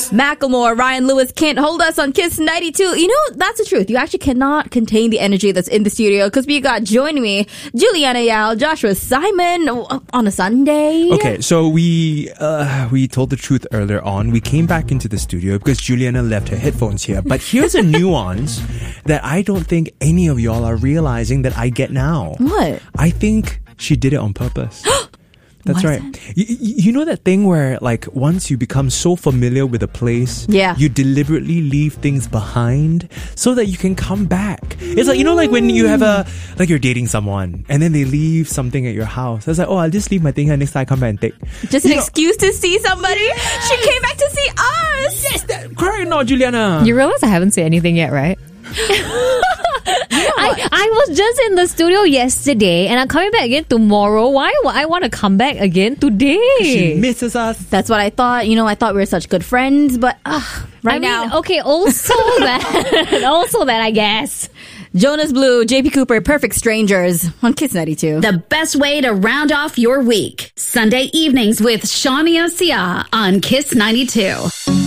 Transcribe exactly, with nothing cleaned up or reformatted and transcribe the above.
Macklemore, Ryan Lewis can't hold us on Kiss ninety-two. You know, that's the truth. You actually cannot contain the energy that's in the studio because we got joining me, Juliana Yao, Joshua Simon on a Sunday. Okay, so we uh, we told the truth earlier on. We came back into the studio because Juliana left her headphones here. But here's a nuance that I don't think any of y'all are realizing that I get now. What? I think she did it on purpose. That's Why is right. that? You, you know that thing where, like, once you become so familiar with a place, yeah. you deliberately leave things behind so that you can come back. It's like, you know, like when you have a, like you're dating someone and then they leave something at your house. It's like, oh, I'll just leave my thing here next time I come back and take. Just an you excuse know, to see somebody? Yeah. She came back to see us! Yes, that, correct, no, Juliana. You realize I haven't said anything yet, right? I, I was just in the studio yesterday and I'm coming back again tomorrow. Why would I want to come back again today? She misses us. That's what I thought. You know, I thought we were such good friends, but uh, right I now. Mean, okay, also that. also that, I guess. Jonas Blue, J P Cooper, Perfect Strangers on Kiss ninety-two. The best way to round off your week. Sunday evenings with Shawnee Osia on Kiss ninety-two.